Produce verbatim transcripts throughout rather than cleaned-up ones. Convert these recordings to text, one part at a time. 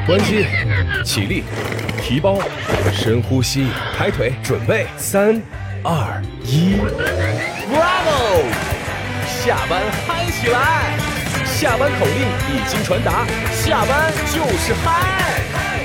关机，起立，提包，深呼吸，抬腿，准备，三、二、一 ，Bravo！ 下班嗨起来！下班口令已经传达，下班就是嗨。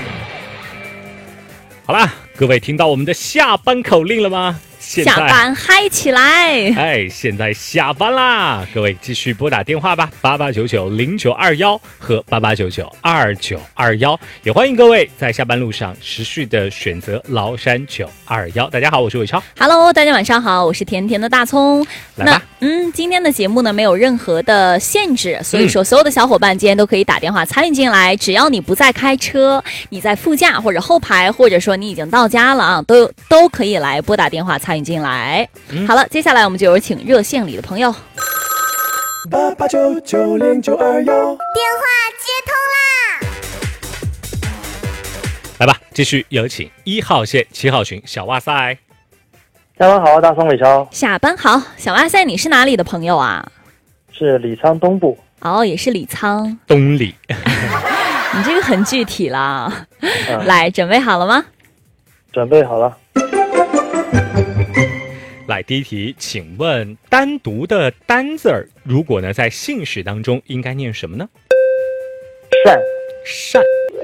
好啦，各位听到我们的下班口令了吗？ 下班嗨起来！ 哎，现在下班啦！各位继续拨打电话吧，八八九九零九二幺和八八九九二九二幺，也欢迎各位在下班路上持续的选择崂山九二幺。大家好，我是伟超。 Hello， 大家晚上好，我是甜甜的大葱。 来吧， 嗯，今天的节目呢没有任何的限制，所以说所有的小伙伴今天都可以打电话参与进来，只要你不在开车，你在副驾或者后排，或者说你已经到家了啊，都都可以来拨打电话参与进来。嗯、好了，接下来我们就有请热线里的朋友。 八八九九零九二幺， 电话接通啦！ 来吧，继续有请一号线七号群小哇塞。 下班好，大松伟超。 下班好，小哇塞，你是哪里的朋友啊？ 是李沧东部。 哦，也是李沧东里。 你这个很具体啦。嗯、来，准备好了吗？ 准备好了。 来，第一题，请问单独的单字儿，如果呢在姓氏当中应该念什么呢？ 善。 善。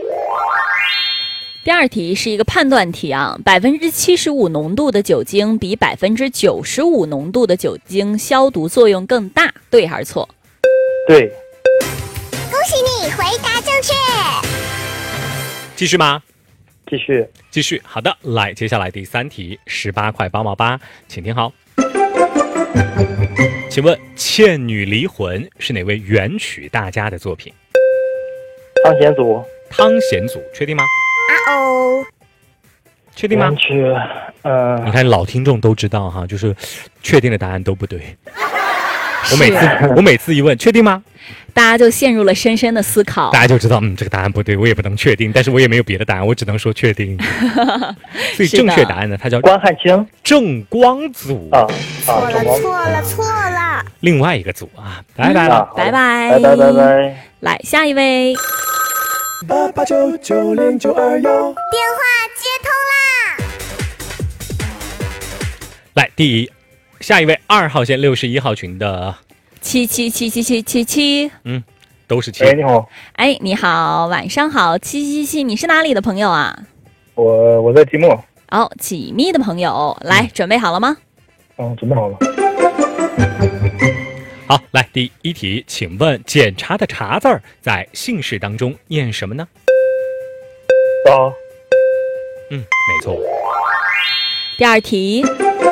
第二题是一个判断题啊，百分之七十五浓度的酒精比百分之九十五浓度的酒精消毒作用更大，对还是错？ 对。 恭喜你回答正确。 继续吗？ 继续， 继续。好的，来，接下来第三题，十八块八毛八，请听好。请问《倩女离魂》是哪位元曲大家的作品？ 汤显祖。 汤显祖，确定吗？ 啊哦， 确定吗？ 元曲，呃， 你看老听众都知道哈，就是确定的答案都不对。我每次我每次一问确定吗？ 大家就陷入了深深的思考， 大家就知道，嗯，这个答案不对，我也不能确定，但是我也没有别的答案，我只能说确定。所以正确答案呢，它叫关汉卿， 郑光祖。 啊， 错了错了错了， 另外一个组啊，拜拜了， 拜拜拜拜拜拜。 来，下一位， 八八九九零九二幺， 电话接通啦！ 来，第一，下一位二号线六十一号群的。 七七七七七七七， 嗯，都是七。 哎，你好。 哎，你好，晚上好，七七七，你是哪里的朋友啊？ 我我在即墨。 哦，几密的朋友，来，嗯、准备好了吗？ 嗯，准备好了。 好，来第一题，请问检查的查字儿在姓氏当中念什么呢？ 刀。 嗯，没错。 第二题。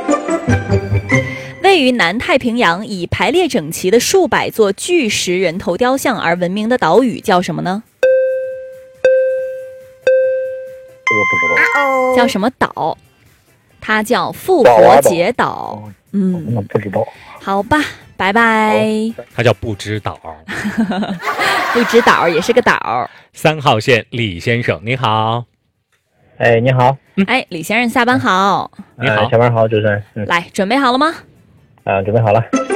位于南太平洋以排列整齐的数百座巨石人头雕像而闻名的岛屿叫什么呢？ 这个不知道。 啊哦， 叫什么岛？它叫复活节岛。嗯， 那不知道。 好吧，拜拜。 它叫不知岛。 不知岛也是个岛。 三号线李先生，你好。 哎，你好。 嗯、哎，李先生，下班好。 你好， 呃、下班好，主持人。 嗯、来，准备好了吗？ 啊，准备好了。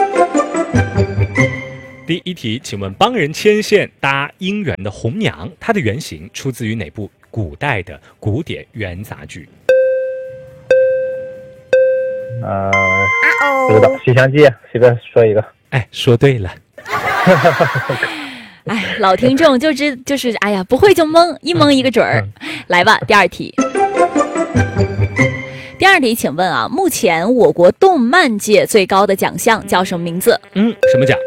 第一题，请问帮人牵线搭姻缘的红娘，它的原型出自于哪部古代的古典元杂剧？ 呃， 啊不知道，《西厢记》随便说一个。 哎，说对了。 哎，老听众就知就是哎呀，不会就蒙，一蒙一个准儿。来吧，第二题。第二题，请问啊，目前我国动漫界最高的奖项叫什么名字？ 嗯，什么奖？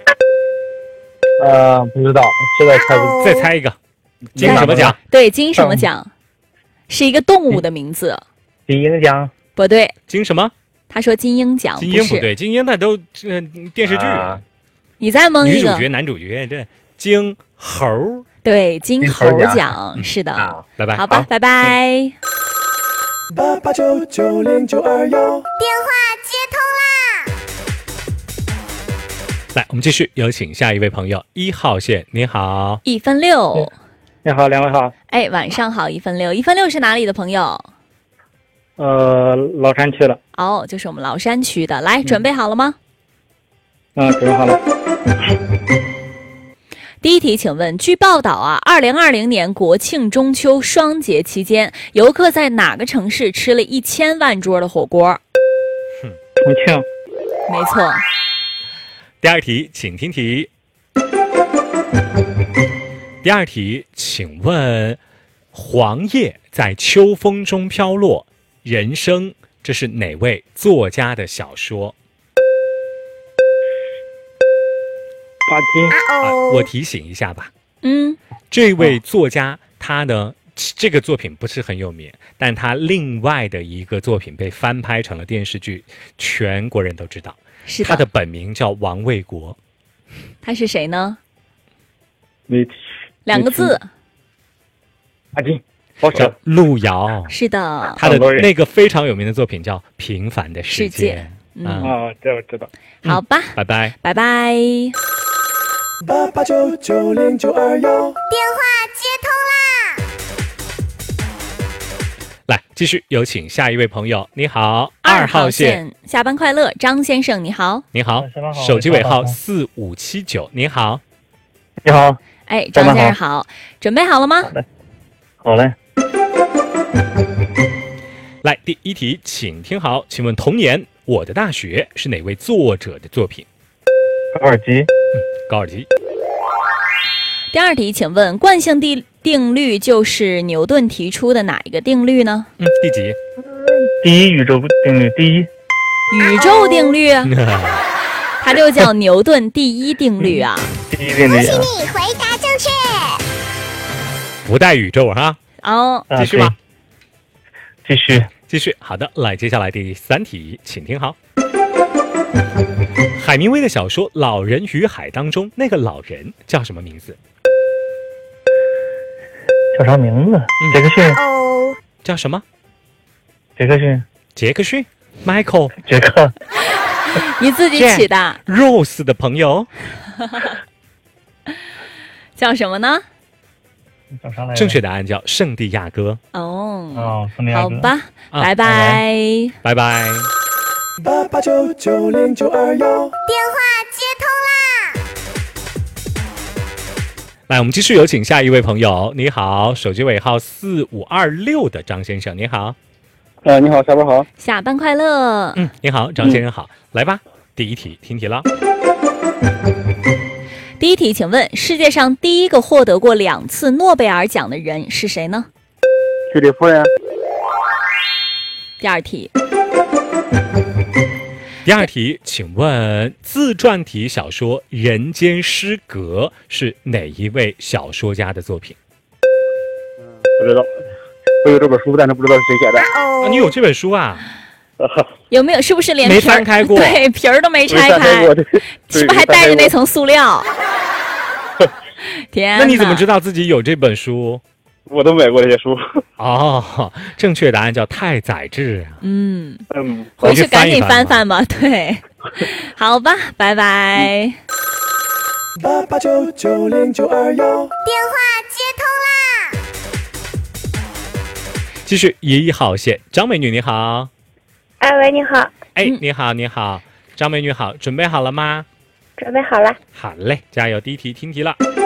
呃，不知道，现在猜不。 再猜一个，金什么奖？ 对，金什么奖？是一个动物的名字。 金鹰奖？ 不对。 金什么？ 他说金鹰奖， 金鹰不对，金鹰那都呃电视剧。啊、 你再蒙一个。 女主角、男主角，这金猴。 对，金猴奖，嗯、是的、 啊。拜拜。 好吧，好拜拜。 八八九九零九二幺，电话接通啦！ 来，我们继续有请下一位朋友，一号线，你好。 一分六。 你好，两位好。 哎，晚上好，一分六。一分六是哪里的朋友？ 呃，崂山区的。 哦，就是我们崂山区的。来，准备好了吗？ 嗯，准备好了。 第一题，请问，据报道啊，二零二零年国庆中秋双节期间，游客在哪个城市吃了一千万桌的火锅？ 重庆。 没错。 第二题，请听题。第二题，请问，黄叶在秋风中飘落，人生，这是哪位作家的小说？ 巴金。 啊， 哦， 我提醒一下吧， 嗯， 这位作家他呢，这个作品不是很有名，但他另外的一个作品被翻拍成了电视剧，全国人都知道。 是的。 他的本名叫王卫国。 他是谁呢？ 没两个字。 巴金。好叫小。 路遥。 是的。 他的很多人那个非常有名的作品叫《平凡的世界世界》。嗯啊， 啊，这我知道。 好吧， 拜拜。 拜拜。 八八九九零九二幺。 电话接通啦！ 来，继续有请下一位朋友。你好， 二号号线，下班快乐，张先生，你好。 你好啊下班，好手机尾号下班好四五七九。你好， 你好。 哎，张下班好先生好，准备好了吗？ 好嘞。 来第一题，请听好，请问童年我的大学是哪位作者的作品？ 高尔基。 高尔基。 第二题，请问惯性定定律就是牛顿提出的哪一个定律呢？ 嗯，第几？ 第一宇宙定律。第一。 宇宙定律，它就叫牛顿第一定律啊。 第一定律。 恭喜你回答正确。 不带宇宙啊！ 哦， 啊继续吧。 继续。 继续。好的，来，接下来第三题，请听好。海明威的小说《老人与海》当中，那个老人叫什么名字？ 叫啥名字？杰克逊。 哦， 叫什么？ 杰克逊。 杰克逊 ，Michael 杰克。 你自己起的， Rose 的朋友。 叫什么呢？ 叫啥来着？ 正确答案叫圣地亚哥。 哦， 哦，圣地亚哥。 好吧， 啊拜拜。 拜拜。 八八九九零九二幺。 电话接通啦！ 来，我们继续有请下一位朋友。你好，手机尾号四五二六的张先生，你好。 呃，你好，下班好。 下班快乐。 嗯，你好，张先生好。来吧，第一题，听题了。 第一题，请问世界上第一个获得过两次诺贝尔奖的人是谁呢？ 居里夫人。 第二题， 第二题，请问自传体小说《人间失格》是哪一位小说家的作品？ 不知道。我有这本书，但是不知道是谁写的。 啊， 哦， 你有这本书啊？ 有没有？是不是连没皮儿翻开过对，皮儿都没拆开，是不是还带着那层塑料？天哪， 那你怎么知道自己有这本书？ 我都买过这些书。 哦，正确答案叫太宰治啊。 嗯， 嗯。 回去赶紧回去翻翻翻吧。对，好吧，拜拜。 八八九九零九二幺。 电话接通啦！ 继续一号线，张美女你好。 哎喂，你好， 哎， 嗯你好，你好，张美女好，准备好了吗？ 准备好了。 好嘞，加油！第一题听题了。